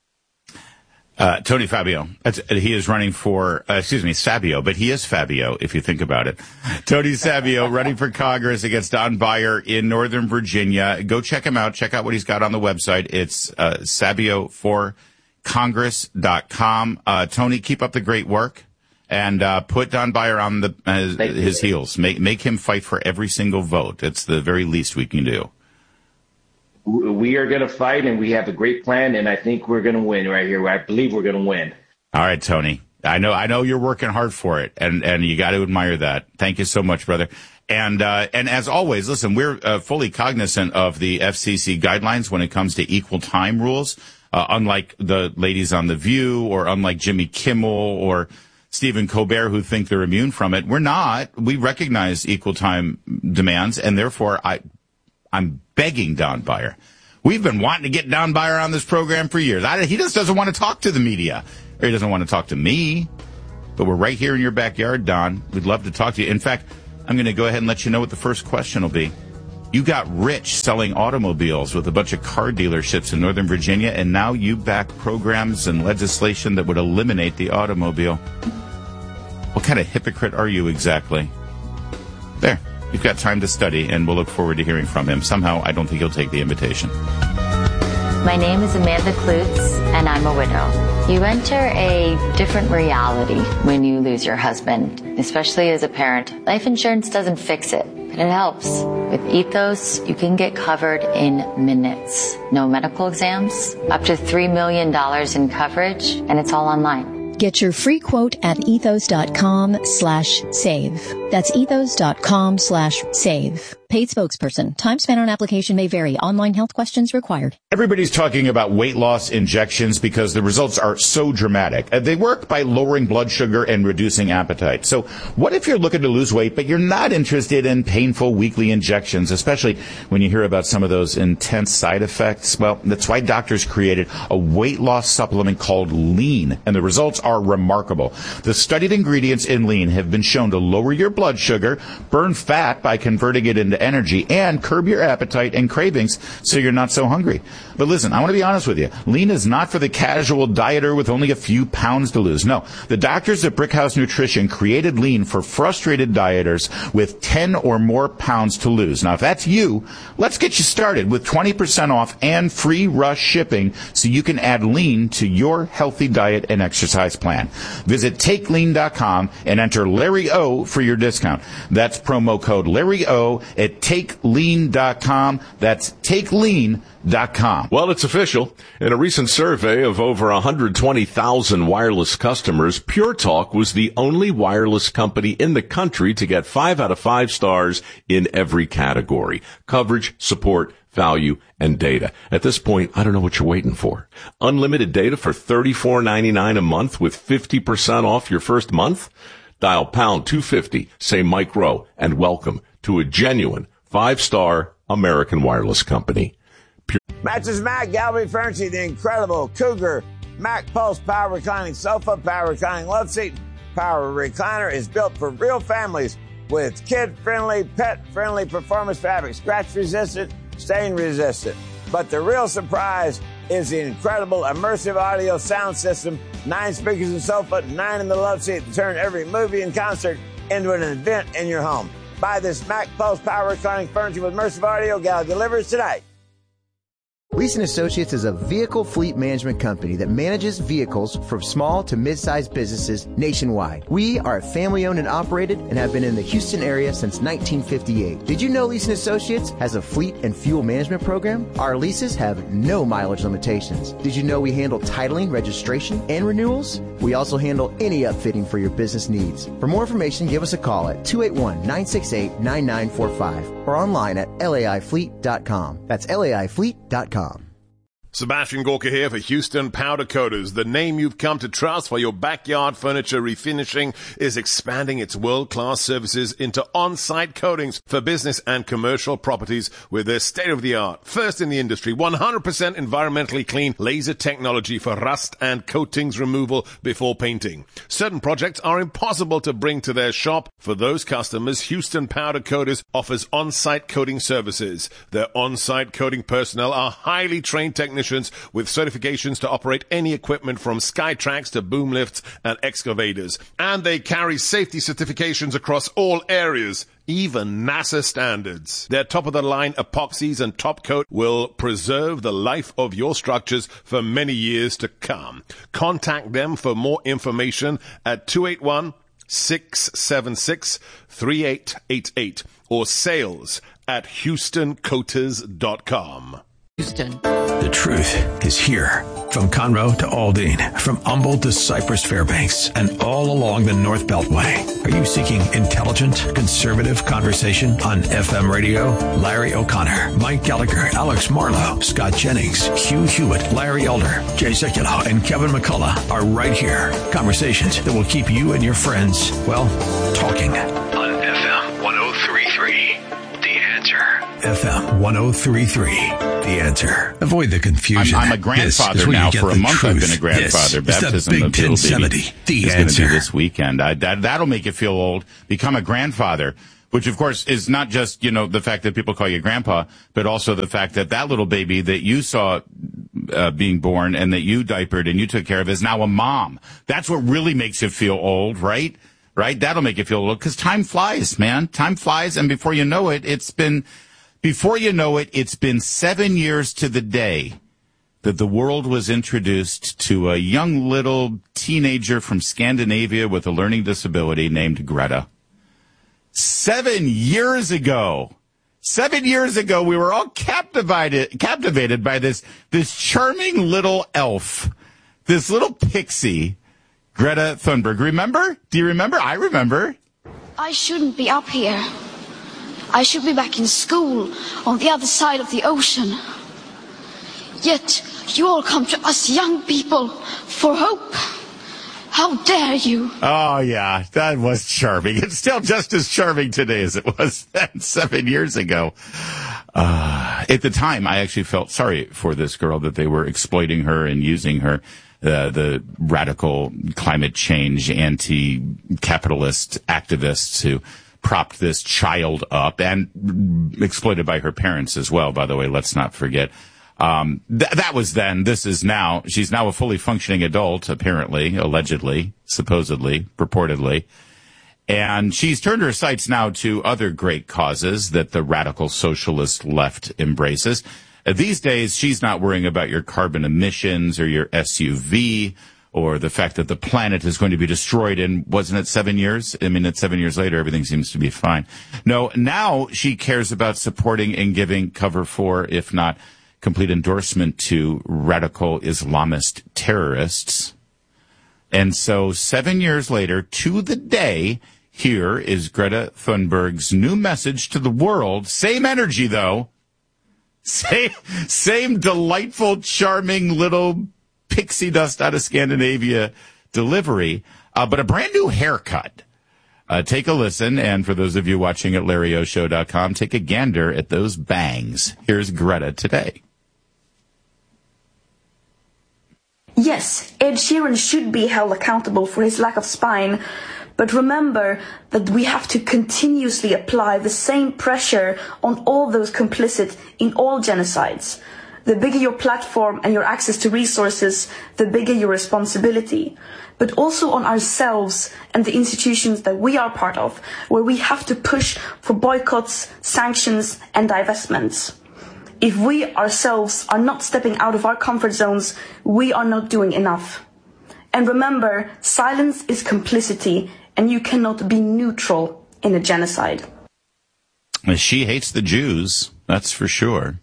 Uh, Tony Fabio, that's, he is running for, uh, excuse me, Sabio, but he is Fabio if you think about it. Tony Sabio running for Congress against Don Beyer in Northern Virginia. Go check him out. Check out what he's got on the website. It's uh, Sabio for Congress dot com. Uh, Tony, keep up the great work, and uh, put Don Beyer on the uh, his heels. Make make him fight for every single vote. It's the very least we can do. We are going to fight, and we have a great plan, and I think we're going to win right here. I believe we're going to win. All right, Tony. I know, I know you're working hard for it, and, and you got to admire that. Thank you so much, brother. And, uh, and as always, listen, we're uh, fully cognizant of the F C C guidelines when it comes to equal time rules, uh, unlike the ladies on The View or unlike Jimmy Kimmel or Stephen Colbert who think they're immune from it. We're not. We recognize equal time demands, and therefore I, I'm begging Don Beyer. We've been wanting to get Don Beyer on this program for years. I, he just doesn't want to talk to the media. Or he doesn't want to talk to me. But we're right here in your backyard, Don. We'd love to talk to you. In fact, I'm going to go ahead and let you know what the first question will be. You got rich selling automobiles with a bunch of car dealerships in Northern Virginia, and now you back programs and legislation that would eliminate the automobile. What kind of hypocrite are you exactly? There. You've got time to study, and we'll look forward to hearing from him. Somehow, I don't think he'll take the invitation. My name is Amanda Klutz, and I'm a widow. You enter a different reality when you lose your husband, especially as a parent. Life insurance doesn't fix it, but it helps. With Ethos, you can get covered in minutes. No medical exams, up to three million dollars in coverage, and it's all online. Get your free quote at ethos.com slash save. That's ethos.com slash save. Paid spokesperson. Time spent on application may vary. Online health questions required. Everybody's talking about weight loss injections because the results are so dramatic. Uh, they work by lowering blood sugar and reducing appetite. So what if you're looking to lose weight, but you're not interested in painful weekly injections, especially when you hear about some of those intense side effects? Well, that's why doctors created a weight loss supplement called Lean, and the results are remarkable. The studied ingredients in Lean have been shown to lower your blood sugar, burn fat by converting it into energy, and curb your appetite and cravings so you're not so hungry. But listen, I want to be honest with you. Lean is not for the casual dieter with only a few pounds to lose. No, the doctors at Brickhouse Nutrition created Lean for frustrated dieters with ten or more pounds to lose. Now, if that's you, let's get you started with twenty percent off and free rush shipping so you can add Lean to your healthy diet and exercise plan. Visit take lean dot com and enter Larry O for your discount. That's promo code Larry O at take lean dot com. That's take lean dot com. Well, it's official. In a recent survey of over one hundred twenty thousand wireless customers, Pure Talk was the only wireless company in the country to get five out of five stars in every category: coverage, support, value, and data. At this point, I don't know what you're waiting for. Unlimited data for thirty-four ninety-nine a month with fifty percent off your first month? Dial pound two fifty, say Mike Rowe, and welcome to a genuine five-star American wireless company. Pure- Matches Mac, Gallery Furniture, the incredible Cougar Mac Pulse Power Reclining Sofa, Power Reclining Love Seat, Power Recliner is built for real families with kid-friendly, pet-friendly performance fabric, scratch-resistant, stain-resistant. But the real surprise is the incredible immersive audio sound system, nine speakers in the sofa, nine in the love seat to turn every movie and concert into an event in your home. Buy this Mac Pulse Power Reclining Furniture with immersive audio. Gallery delivers today. Leeson Associates is a vehicle fleet management company that manages vehicles for small to mid-sized businesses nationwide. We are family-owned and operated and have been in the Houston area since nineteen fifty-eight. Did you know Leeson Associates has a fleet and fuel management program? Our leases have no mileage limitations. Did you know we handle titling, registration, and renewals? We also handle any upfitting for your business needs. For more information, give us a call at two eight one, nine six eight, nine nine four five or online at L A I fleet dot com. That's L A I fleet dot com. Sebastian Gorka here for Houston Powder Coaters. The name you've come to trust for your backyard furniture refinishing is expanding its world-class services into on-site coatings for business and commercial properties with their state-of-the-art, first in the industry, one hundred percent environmentally clean laser technology for rust and coatings removal before painting. Certain projects are impossible to bring to their shop. For those customers, Houston Powder Coaters offers on-site coating services. Their on-site coating personnel are highly trained technicians with certifications to operate any equipment from Skytrax to boom lifts and excavators. And they carry safety certifications across all areas, even NASA standards. Their top-of-the-line epoxies and top coat will preserve the life of your structures for many years to come. Contact them for more information at two eight one, six seven six, three eight eight eight or sales at houston coaters dot com. Houston. The truth is here. From Conroe to Aldine, from Humboldt to Cypress Fairbanks, and all along the North Beltway. Are you seeking intelligent, conservative conversation on F M radio? Larry O'Connor, Mike Gallagher, Alex Marlowe, Scott Jennings, Hugh Hewitt, Larry Elder, Jay Sekulow, and Kevin McCullough are right here. Conversations that will keep you and your friends, well, talking. On F M one oh three point three, The Answer. F M one oh three point three. The Answer. Avoid the confusion. I'm, I'm a grandfather now. For a month, truth. I've been a grandfather. This Baptism of little baby the is going to be this weekend. I, that, that'll make you feel old. Become a grandfather, which, of course, is not just, you know, the fact that people call you grandpa, but also the fact that that little baby that you saw uh, being born and that you diapered and you took care of is now a mom. That's what really makes you feel old, right? Right? That'll make you feel old because time flies, man. Time flies, and before you know it, it's been... Before you know it, it's been seven years to the day that the world was introduced to a young little teenager from Scandinavia with a learning disability named Greta. Seven years ago. Seven years ago, we were all captivated, captivated by this, this charming little elf, this little pixie, Greta Thunberg. Remember? Do you remember? I remember. I shouldn't be up here. I should be back in school on the other side of the ocean. Yet you all come to us young people for hope. How dare you? Oh, yeah, that was charming. It's still just as charming today as it was then seven years ago. Uh, at the time, I actually felt sorry for this girl, that they were exploiting her and using her. Uh, the radical climate change, anti-capitalist activists who propped this child up, and exploited by her parents as well, by the way, let's not forget. Um, th- that was then. This is now. She's now a fully functioning adult, apparently, allegedly, supposedly, purportedly. And she's turned her sights now to other great causes that the radical socialist left embraces. Uh, these days, she's not worrying about your carbon emissions or your S U V or the fact that the planet is going to be destroyed in, wasn't it seven years? I mean, it's seven years later, everything seems to be fine. No, now she cares about supporting and giving cover for, if not complete endorsement to, radical Islamist terrorists. And so seven years later, to the day, here is Greta Thunberg's new message to the world. Same energy, though. Same, same delightful, charming little pixie dust out of Scandinavia delivery, uh, but a brand new haircut. Uh, take a listen, and for those of you watching at Larry O Show dot com, take a gander at those bangs. Here's Greta today. Yes, Ed Sheeran should be held accountable for his lack of spine, but remember that we have to continuously apply the same pressure on all those complicit in all genocides. The bigger your platform and your access to resources, the bigger your responsibility. But also on ourselves and the institutions that we are part of, where we have to push for boycotts, sanctions, and divestments. If we ourselves are not stepping out of our comfort zones, we are not doing enough. And remember, silence is complicity, and you cannot be neutral in a genocide. She hates the Jews, that's for sure.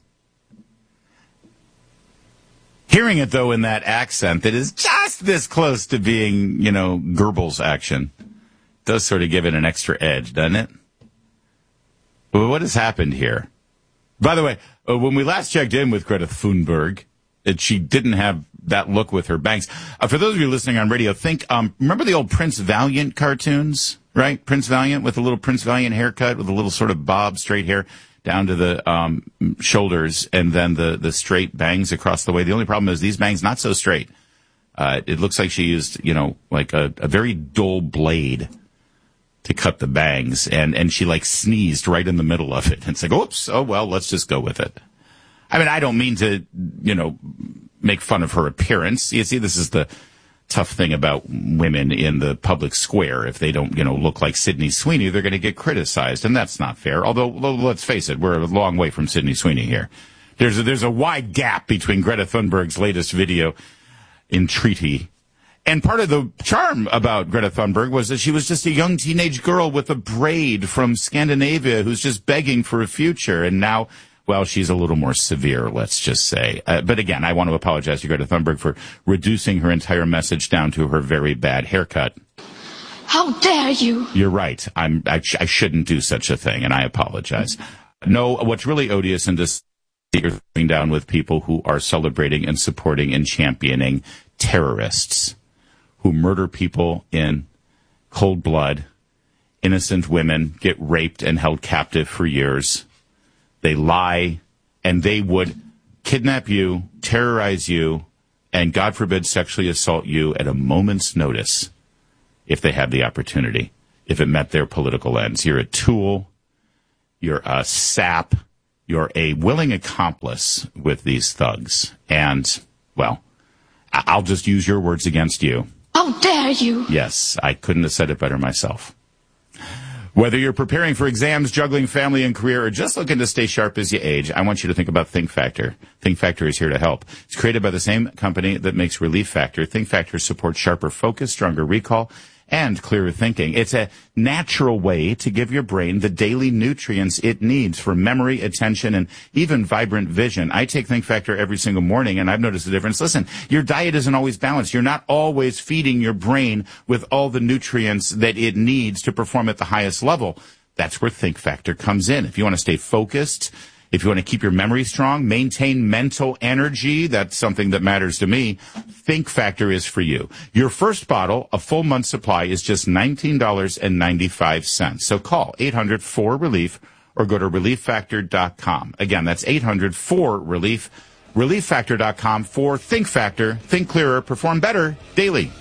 Hearing it, though, in that accent that is just this close to being, you know, Goebbels action, does sort of give it an extra edge, doesn't it? Well, what has happened here? By the way, uh, when we last checked in with Greta Thunberg, it, she didn't have that look with her bangs. Uh, for those of you listening on radio, think, um, remember the old Prince Valiant cartoons, right? Prince Valiant with a little Prince Valiant haircut with a little sort of bob straight hair down to the um shoulders, and then the the straight bangs across the way. The only problem is these bangs not so straight. Uh, it looks like she used, you know, like a, a very dull blade to cut the bangs, and and she like sneezed right in the middle of it. And it's like, oops, oh well, let's just go with it. I mean, I don't mean to, you know, make fun of her appearance. You see, this is the tough thing about women in the public square. If they don't, you know, look like Sydney Sweeney, they're going to get criticized, and that's not fair. Although, let's face it, we're a long way from Sydney Sweeney here. There's a, there's a wide gap between Greta Thunberg's latest video entreaty, and part of the charm about Greta Thunberg was that she was just a young teenage girl with a braid from Scandinavia who's just begging for a future, and now, well, she's a little more severe, let's just say. Uh, but again, I want to apologize to Greta Thunberg for reducing her entire message down to her very bad haircut. How dare you? You're right. I'm, I, sh- I shouldn't do such a thing, and I apologize. No, what's really odious in this is you're sitting down with people who are celebrating and supporting and championing terrorists who murder people in cold blood. Innocent women get raped and held captive for years. They lie, and they would kidnap you, terrorize you, and God forbid sexually assault you at a moment's notice if they have the opportunity, if it met their political ends. You're a tool. You're a sap. You're a willing accomplice with these thugs. And, well, I'll just use your words against you. How dare you? Yes, I couldn't have said it better myself. Whether you're preparing for exams, juggling family and career, or just looking to stay sharp as you age, I want you to think about Think Factor. Think Factor is here to help. It's created by the same company that makes Relief Factor. Think Factor supports sharper focus, stronger recall, and clearer thinking. It's a natural way to give your brain the daily nutrients it needs for memory, attention, and even vibrant vision. I take Think Factor every single morning, and I've noticed a difference. Listen, your diet isn't always balanced. You're not always feeding your brain with all the nutrients that it needs to perform at the highest level. That's where Think Factor comes in. If you want to stay focused, if you want to keep your memory strong, maintain mental energy, that's something that matters to me, Think Factor is for you. Your first bottle, a full month supply, is just nineteen dollars and ninety-five cents. So call eight hundred four relief or go to relief factor dot com. Again, that's eight hundred four relief, relief factor dot com for Think Factor. Think clearer, perform better daily.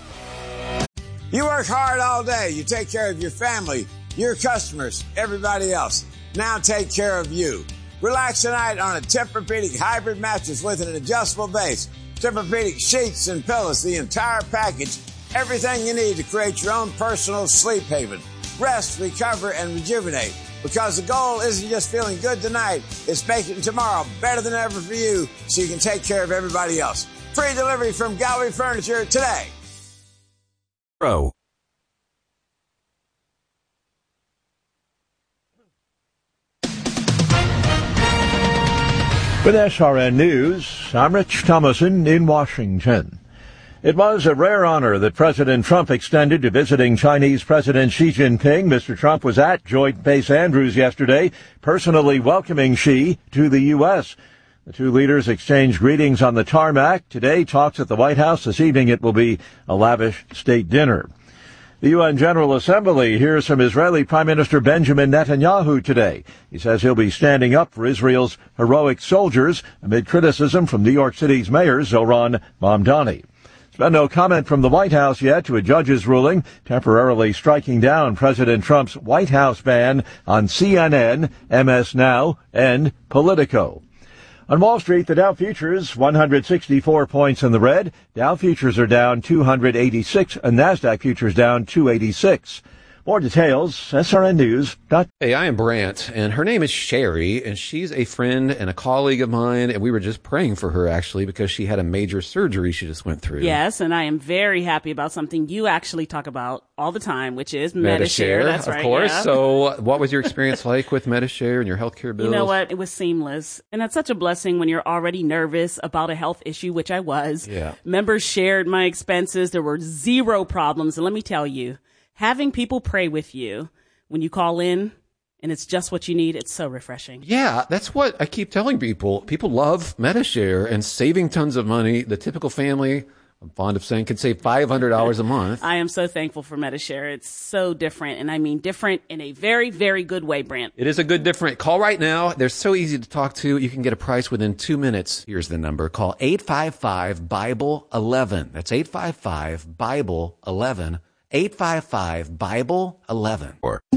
You work hard all day. You take care of your family, your customers, everybody else. Now take care of you. Relax tonight on a Tempur-Pedic hybrid mattress with an adjustable base. Tempur-Pedic sheets and pillows, the entire package. Everything you need to create your own personal sleep haven. Rest, recover, and rejuvenate. Because the goal isn't just feeling good tonight, it's making tomorrow better than ever for you so you can take care of everybody else. Free delivery from Gallery Furniture today. Pro. With S R N News, I'm Rich Thomason in Washington. It was a rare honor that President Trump extended to visiting Chinese President Xi Jinping. Mister Trump was at Joint Base Andrews yesterday, personally welcoming Xi to the U S. The two leaders exchanged greetings on the tarmac. Today, talks at the White House. This evening, it will be a lavish state dinner. The U N General Assembly hears from Israeli Prime Minister Benjamin Netanyahu today. He says he'll be standing up for Israel's heroic soldiers amid criticism from New York City's Mayor Zohran Mamdani. There's been no comment from the White House yet to a judge's ruling temporarily striking down President Trump's White House ban on C N N, M S Now, and Politico. On Wall Street, the Dow futures, one hundred sixty-four points in the red. Dow futures are down two hundred eighty-six, and NASDAQ futures down two eighty-six. More details, S R N News. Hey, I am Brant, and her name is Sherry, and she's a friend and a colleague of mine, and we were just praying for her, actually, because she had a major surgery she just went through. Yes, and I am very happy about something you actually talk about all the time, which is Medi-Share. That's of right, course. yeah. So what was your experience like with Medi-Share and your healthcare bills? You know what? It was seamless. And that's such a blessing when you're already nervous about a health issue, which I was. Yeah. Members shared my expenses. There were zero problems. And let me tell you, having people pray with you when you call in and it's just what you need, it's so refreshing. Yeah, that's what I keep telling people. People love Medi-Share and saving tons of money. The typical family, I'm fond of saying, can save five hundred dollars a month. I am so thankful for Medi-Share. It's so different, and I mean different in a very, very good way, Brant. It is a good different. Call right now. They're so easy to talk to. You can get a price within two minutes. Here's the number. Call eight five five, Bible eleven. That's eight five five, Bible eleven. eight five five, Bible eleven.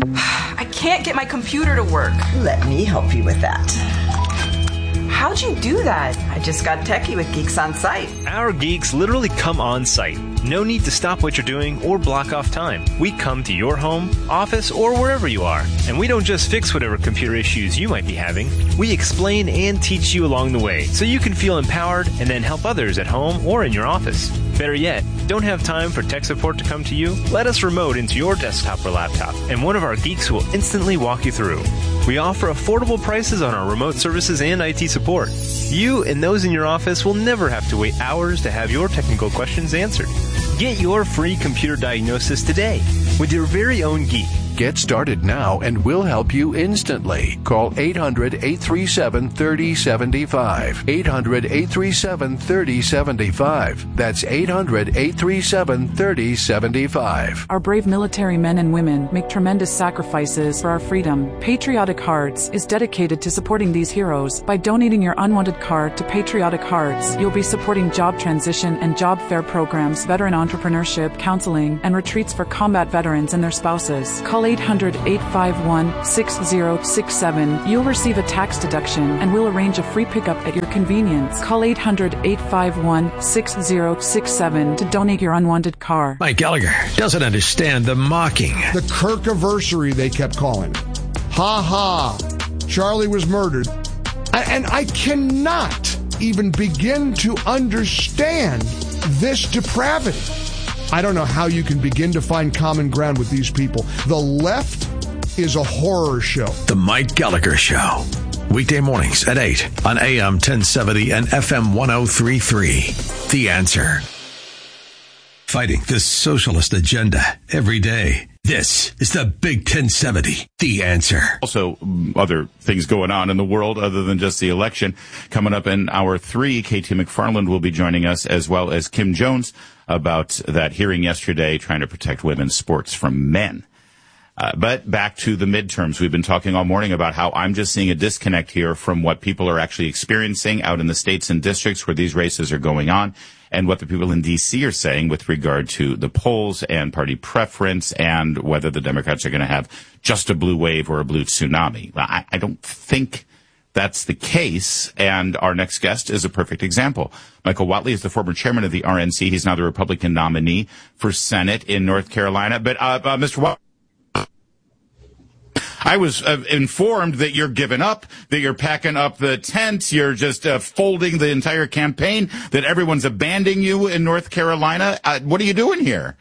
I can't get my computer to work. Let me help you with that. How'd you do that? I just got techie with Geeks On Site. Our geeks literally come on site. No need to stop what you're doing or block off time. We come to your home, office, or wherever you are. And we don't just fix whatever computer issues you might be having. We explain and teach you along the way so you can feel empowered and then help others at home or in your office. Better yet, Don't have time for tech support to come to you? Let us remote into your desktop or laptop, and one of our geeks will instantly walk you through. We offer affordable prices on our remote services and I T support. You and those in your office will never have to wait hours to have your technical questions answered. Get your free computer diagnosis today with your very own geek. Get started now and we'll help you instantly. Call eight hundred, eight three seven, three oh seven five. eight hundred, eight three seven, three oh seven five. That's eight hundred, eight three seven, three oh seven five. Our brave military men and women make tremendous sacrifices for our freedom. Patriotic Hearts is dedicated to supporting these heroes. By donating your unwanted card to Patriotic Hearts, you'll be supporting job transition and job fair programs, veteran entrepreneurship, counseling, and retreats for combat veterans and their spouses. Call eight hundred, eight five one, six oh six seven. You'll receive a tax deduction and we'll arrange a free pickup at your convenience. Call eight hundred, eight five one, six oh six seven to donate your unwanted car. Mike Gallagher doesn't understand the mocking. The Kirkiversary, they kept calling. Ha ha. Charlie was murdered. And I cannot even begin to understand this depravity. I don't know how you can begin to find common ground with these people. The left is a horror show. The Mike Gallagher Show. Weekday mornings at eight on A M ten seventy and F M ten thirty-three. The Answer. Fighting the socialist agenda every day. This is the Big ten seventy, The Answer. Also, other things going on in the world other than just the election. Coming up in hour three, K T McFarland will be joining us, as well as Kim Jones, about that hearing yesterday trying to protect women's sports from men. Uh, but back to the midterms. We've been talking all morning about how I'm just seeing a disconnect here from what people are actually experiencing out in the states and districts where these races are going on, and what the people in D C are saying with regard to the polls and party preference and whether the Democrats are going to have just a blue wave or a blue tsunami. I, I don't think that's the case, and our next guest is a perfect example. Michael Whatley is the former chairman of the R N C. He's now the Republican nominee for Senate in North Carolina. But, uh, uh Mister Whatley, I was uh, informed that you're giving up, that you're packing up the tent, you're just uh, folding the entire campaign, that everyone's abandoning you in North Carolina. Uh, what are you doing here?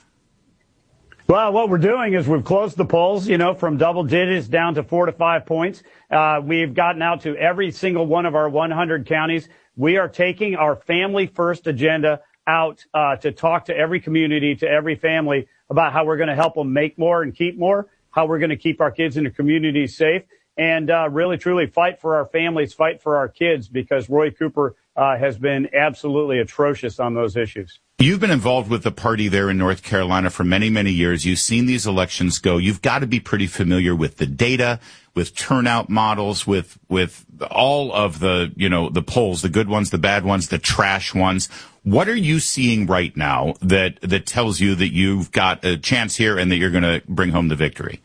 Well, what we're doing is we've closed the polls, you know, from double digits down to four to five points. Uh, we've gotten out to every single one of our one hundred counties. We are taking our family first agenda out uh, to talk to every community, to every family about how we're going to help them make more and keep more, how we're going to keep our kids in the community safe, and uh, really, truly fight for our families, fight for our kids, because Roy Cooper uh, has been absolutely atrocious on those issues. You've been involved with the party there in North Carolina for many, many years. You've seen these elections go. You've got to be pretty familiar with the data, with turnout models, with with all of the, you know, the polls, the good ones, the bad ones, the trash ones. What are you seeing right now that that tells you that you've got a chance here and that you're going to bring home the victory?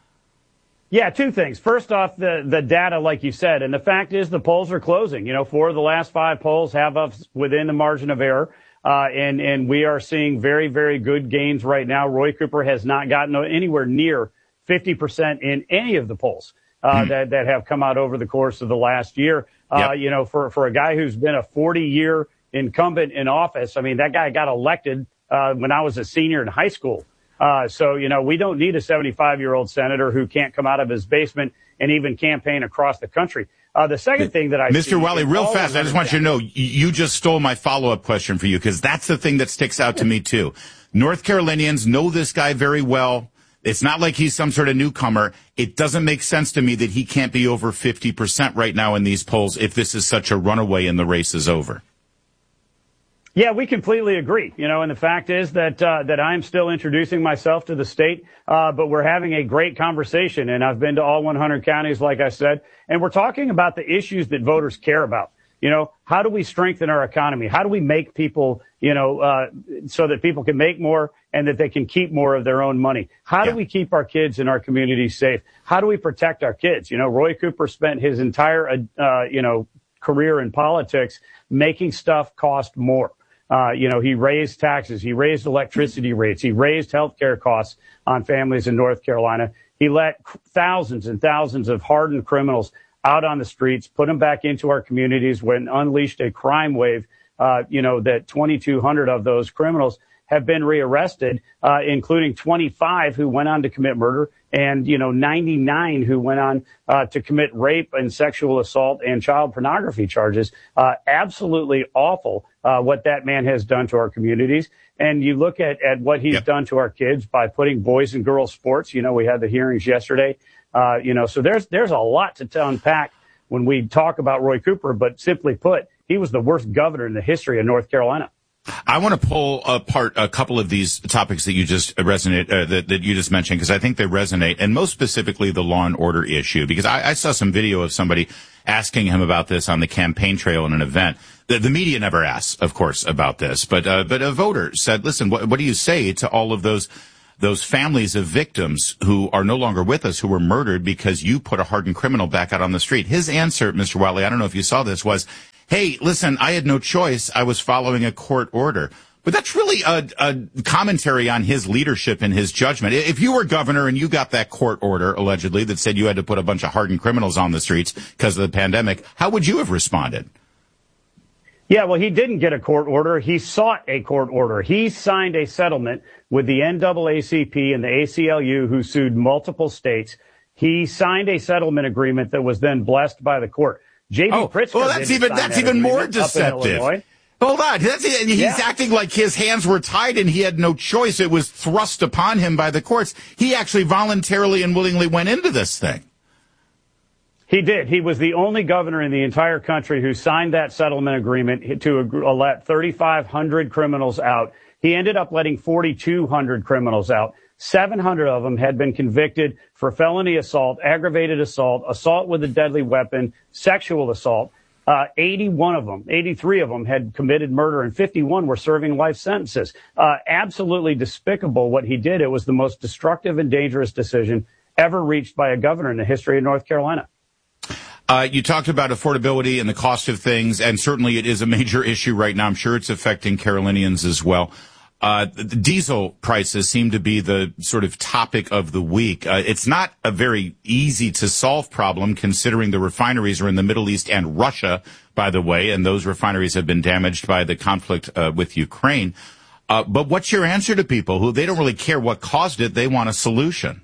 Yeah, two things. First off, the, the data, like you said, and the fact is the polls are closing. You know, four of the last five polls have us within the margin of error. Uh, and, and we are seeing very, very good gains right now. Roy Cooper has not gotten anywhere near fifty percent in any of the polls, uh, mm. that, that have come out over the course of the last year. Uh, yep. You know, for, for a guy who's been a forty year incumbent in office, I mean, that guy got elected, uh, when I was a senior in high school. Uh, so, you know, we don't need a seventy-five year old senator who can't come out of his basement and even campaign across the country. Uh, the second thing that I Mister Whatley, real fast, I just want you to know, you just stole my follow-up question for you, because that's the thing that sticks out to me, too. North Carolinians know this guy very well. It's not like he's some sort of newcomer. It doesn't make sense to me that he can't be over fifty percent right now in these polls if this is such a runaway and the race is over. Yeah, we completely agree. You know, and the fact is that uh, that I'm still introducing myself to the state, uh, but we're having a great conversation. And I've been to all one hundred counties, like I said, and we're talking about the issues that voters care about. You know, how do we strengthen our economy? How do we make people, you know, uh, so that people can make more and that they can keep more of their own money? How do yeah. we keep our kids in our communities safe? How do we protect our kids? You know, Roy Cooper spent his entire, uh, you know, career in politics making stuff cost more. Uh, you know, he raised taxes. He raised electricity rates. He raised health care costs on families in North Carolina. He let thousands and thousands of hardened criminals out on the streets, put them back into our communities, when unleashed a crime wave uh, you know, that twenty-two hundred of those criminals have been rearrested, uh, including twenty-five who went on to commit murder and, you know, ninety-nine who went on uh, to commit rape and sexual assault and child pornography charges. Uh, absolutely awful uh, what that man has done to our communities. And you look at, at what he's yep. done to our kids by putting boys and girls sports. You know, we had the hearings yesterday. Uh, you know, so there's there's a lot to, to unpack when we talk about Roy Cooper. But simply put, he was the worst governor in the history of North Carolina. I want to pull apart a couple of these topics that you just resonate, uh, that, that you just mentioned, because I think they resonate, and most specifically the law and order issue, because I, I saw some video of somebody asking him about this on the campaign trail in an event. The, the media never asks, of course, about this, but, uh, but a voter said, listen, what, what do you say to all of those, those families of victims who are no longer with us, who were murdered because you put a hardened criminal back out on the street? His answer, Mister Watley, I don't know if you saw this, was, hey, listen, I had no choice. I was following a court order. But that's really a, a commentary on his leadership and his judgment. If you were governor and you got that court order, allegedly, that said you had to put a bunch of hardened criminals on the streets because of the pandemic, how would you have responded? Yeah, well, he didn't get a court order. He sought a court order. He signed a settlement with the N double A C P and the A C L U, who sued multiple states. He signed a settlement agreement that was then blessed by the court. J B. Oh, Pritzker well, that's even that's even more deceptive. Hold on, that's, he's yeah. acting like his hands were tied and he had no choice. It was thrust upon him by the courts. He actually voluntarily and willingly went into this thing. He did. He was the only governor in the entire country who signed that settlement agreement to let thirty-five hundred criminals out. He ended up letting forty-two hundred criminals out. seven hundred of them had been convicted for felony assault, aggravated assault, assault with a deadly weapon, sexual assault. Uh, eighty-one of them, eighty-three of them had committed murder, and fifty-one were serving life sentences. Uh, absolutely despicable what he did. It was the most destructive and dangerous decision ever reached by a governor in the history of North Carolina. Uh, you talked about affordability and the cost of things, and certainly it is a major issue right now. I'm sure it's affecting Carolinians as well. Uh, the diesel prices seem to be the sort of topic of the week. Uh, it's not a very easy to solve problem, considering the refineries are in the Middle East and Russia, by the way, and those refineries have been damaged by the conflict uh, with Ukraine. Uh, but what's your answer to people who they don't really care what caused it? They want a solution.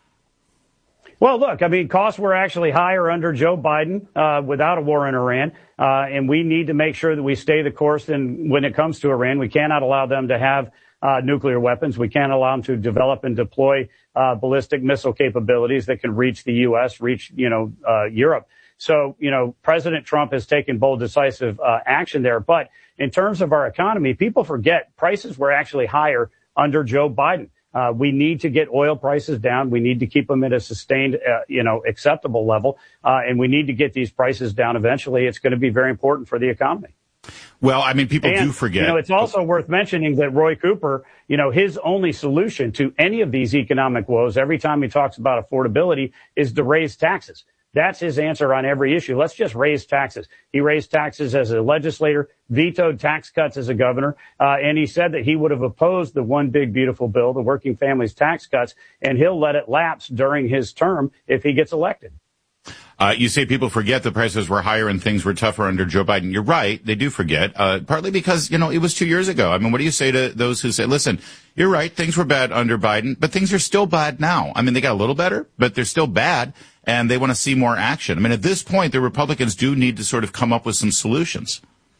Well, look, I mean, costs were actually higher under Joe Biden uh, without a war in Iran, uh, and we need to make sure that we stay the course. And when it comes to Iran, we cannot allow them to have uh, nuclear weapons. We can't allow them to develop and deploy uh, ballistic missile capabilities that can reach the U S, reach, you know, uh, Europe. So, you know, President Trump has taken bold, decisive uh, action there. But in terms of our economy, people forget prices were actually higher under Joe Biden. Uh, we need to get oil prices down. We need to keep them at a sustained, uh, you know, acceptable level. Uh, and we need to get these prices down eventually. It's going to be very important for the economy. Well, I mean, people and, do forget. You know, it's also worth mentioning that Roy Cooper, you know, his only solution to any of these economic woes, every time he talks about affordability, is to raise taxes. That's his answer on every issue. Let's just raise taxes. He raised taxes as a legislator, vetoed tax cuts as a governor, uh, and he said that he would have opposed the one big beautiful bill, the working families tax cuts, and he'll let it lapse during his term if he gets elected. Uh, you say people forget the prices were higher and things were tougher under Joe Biden. You're right. They do forget, uh, partly because, you know, it was two years ago. I mean, what do you say to those who say, listen, you're right, things were bad under Biden, but things are still bad now. I mean, they got a little better, but they're still bad, and they want to see more action. I mean, at this point, the Republicans do need to sort of come up with some solutions.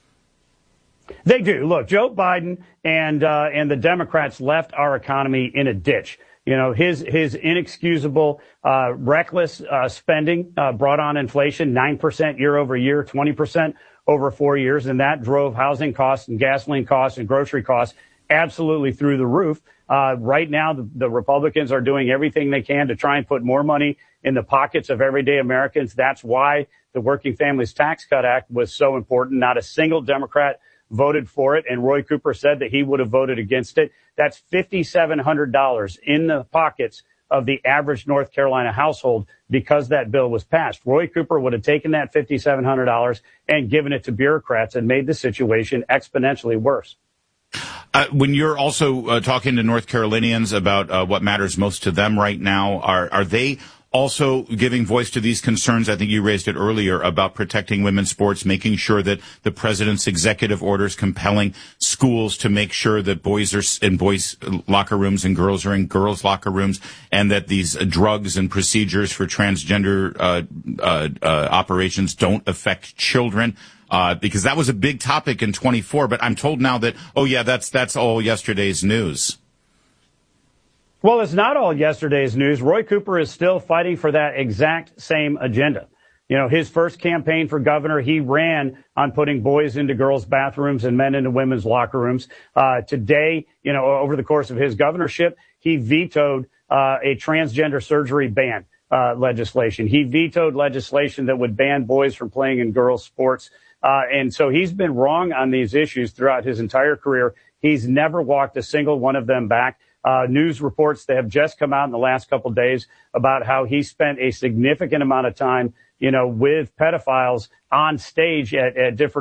They do. Look, Joe Biden and uh, and the Democrats left our economy in a ditch. You know, his his inexcusable, uh, reckless uh, spending uh, brought on inflation, nine percent year over year, twenty percent over four years. And that drove housing costs and gasoline costs and grocery costs absolutely through the roof. Uh, right now, the, the Republicans are doing everything they can to try and put more money in the pockets of everyday Americans. That's why the Working Families Tax Cut Act was so important. Not a single Democrat voted for it, and Roy Cooper said that he would have voted against it. That's five thousand seven hundred dollars in the pockets of the average North Carolina household because that bill was passed. Roy Cooper would have taken that five thousand seven hundred dollars and given it to bureaucrats and made the situation exponentially worse. Uh, when you're also uh, talking to North Carolinians about uh, what matters most to them right now, are are they also giving voice to these concerns. I think you raised it earlier about protecting women's sports, making sure that the president's executive orders compelling schools to make sure that boys are in boys' locker rooms and girls are in girls' locker rooms, and that these drugs and procedures for transgender uh, uh, uh, operations don't affect children. Uh, because that was a big topic in twenty-four, but I'm told now that, oh yeah, that's, that's all yesterday's news. Well, it's not all yesterday's news. Roy Cooper is still fighting for that exact same agenda. You know, his first campaign for governor, he ran on putting boys into girls' bathrooms and men into women's locker rooms. Uh, today, you know, over the course of his governorship, he vetoed uh, a transgender surgery ban uh, legislation. He vetoed legislation that would ban boys from playing in girls' sports. Uh, and so he's been wrong on these issues throughout his entire career. He's never walked a single one of them back. Uh, news reports that have just come out in the last couple of days about how he spent a significant amount of time, you know, with pedophiles on stage at, at different